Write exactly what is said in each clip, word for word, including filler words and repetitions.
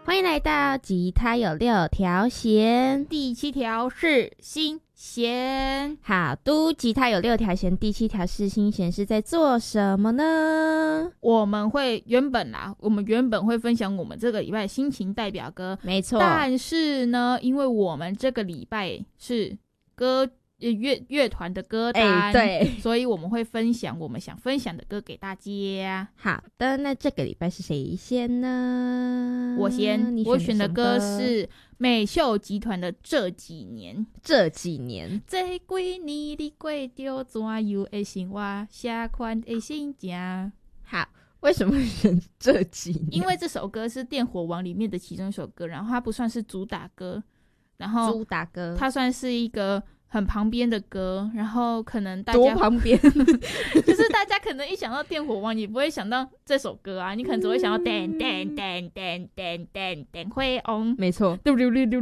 欢迎来到吉他有六条弦， 第七条是心弦。 好嘟，吉他有六条弦，第七条是心弦，是在做什么呢？ 我们会原本啦，我们原本会分享我们这个礼拜心情代表歌， 没错。 但是呢，因为我们这个礼拜是歌乐乐团的歌单、 欸，对， 所以我们会分享我们想分享的歌给大家。 好的，那这个礼拜是谁先呢？ 我先，我选的歌歌是美秀集团的《这几年》。 这几年， 这几年你过着怎样的生活？啥款的心情？ 好，为什么选这几年？ 因为这首歌是《电火王》里面的其中一首歌，然后它不算是主打歌，然后主打歌， 它算是一个很旁边的歌，然后可能大家多旁边， 就是大家可能一想到电火王，也不会想到这首歌啊，你可能只会想到噔噔噔噔噔噔噔会嗡， 没错， 这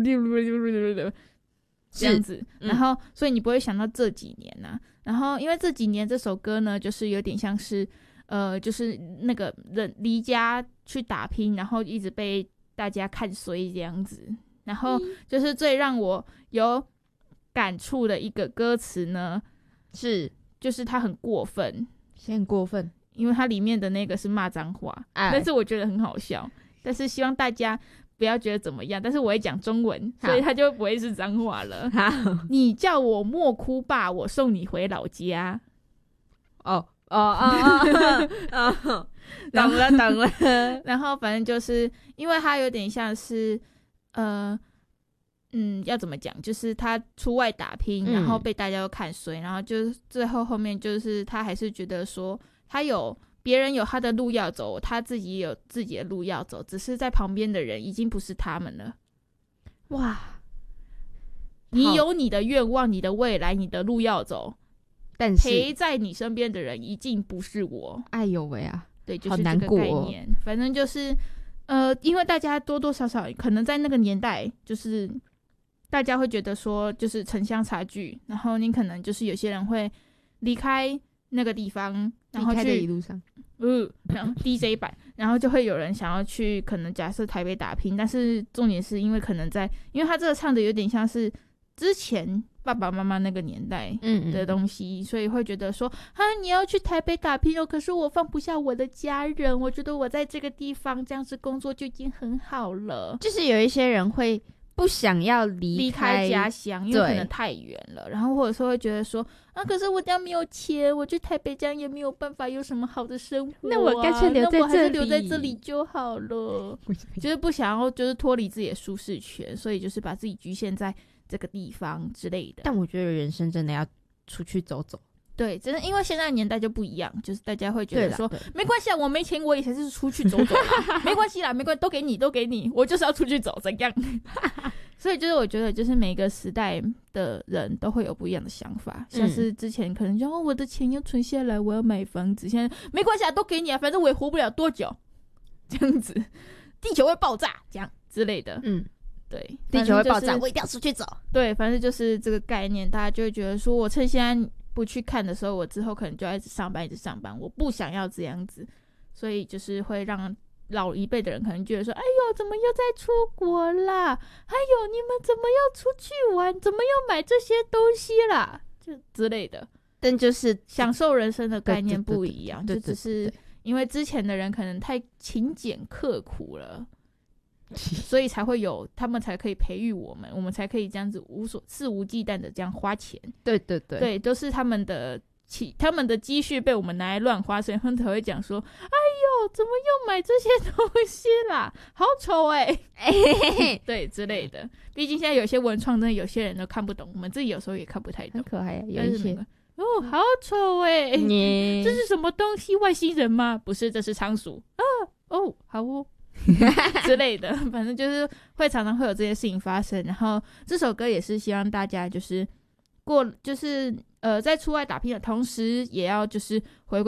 样子，然后所以你不会想到这几年啊，然后因为这几年这首歌呢，就是有点像是呃，就是那个人离家去打拼，然后一直被大家看衰这样子，然后就是最让我有感触的一个歌词呢， 是就是它很过分， 很过分， 因为它里面的那个是骂脏话， 哎、 但是我觉得很好笑，但是希望大家不要觉得怎么样，但是我会讲中文，所以它就不会是脏话了。 好， 你叫我莫哭吧，我送你回老家。 哦哦哦哦哦，懂了懂了。 然后反正就是因为它有点像是呃。嗯，要怎么讲？就是他出外打拼，然后被大家都看衰，嗯、然后就是最后后面就是他还是觉得说，他有别人有他的路要走，他自己也有自己的路要走，只是在旁边的人已经不是他们了。哇！你有你的愿望、你的未来、你的路要走， 但是陪在你身边的人已经不是我。 哎呦喂啊！ 对，就是这个概念。哦、反正就是呃，因为大家多多少少可能在那个年代就是。大家会觉得说就是城乡差距，然后你可能就是有些人会离开那个地方，然后去离开的一路上， 嗯，然后 D J 版，然后就会有人想要去可能假设台北打拼，但是重点是因为可能在，因为他这个唱的有点像是之前爸爸妈妈那个年代的东西，嗯嗯，所以会觉得说啊，你要去台北打拼哦，可是我放不下我的家人，我觉得我在这个地方这样子工作就已经很好了， 就是有一些人会。不想要离开家乡，因为可能太远了，然后或者说会觉得说啊，可是我家没有钱，我去台北这样也没有办法有什么好的生活、啊， 那我干脆留在这里， 那我还是留在这里就好了。就是不想要，就是脱离自己的舒适圈，所以就是把自己局限在这个地方之类的。 但我觉得人生真的要出去走走。 对，真的，因为现在的年代就不一样，就是大家会觉得说，没关系啊，我没钱，我也才是出去走走啦，没关系啦，没关系，都给你，都给你，我就是要出去走，怎样？所以就是我觉得，就是每个时代的人都会有不一样的想法，像是之前可能就、哦、我的钱要存下来，我要买房子，现在没关系啊，都给你啊，反正我也活不了多久，这样子，地球会爆炸，这样之类的，嗯。对， 地球会爆炸，我一定要出去走。 对，反正就是这个概念，大家就会觉得说，我趁现在不去看的时候，我之后可能就要一直上班，一直上班，我不想要这样子，所以就是会让老一辈的人可能觉得说，哎呦，怎么又在出国啦？哎呦，你们怎么又出去玩？怎么又买这些东西啦？就之类的。 但就是享受人生的概念不一样，就只是因为之前的人可能太勤俭刻苦了。所以才会有他们才可以培育我们，我们才可以这样子无所肆无忌惮的这样花钱。 对对对， 对，都是他们的他们的积蓄被我们拿来乱花，所以他们才会讲说：“哎呦，怎么又买这些东西啦？好丑哎、欸！”对之类的。毕竟现在有些文创，真的有些人都看不懂，我们自己有时候也看不太懂。 很可爱、啊，有一些哦，好丑哎、欸！ 嗯、 这是什么东西？外星人吗？不是，这是仓鼠啊！哦，好哦。之类的，反正就是会常常会有这些事情发生。然后这首歌也是希望大家就是过，就是呃，在出外打拼的同时，也要就是回归。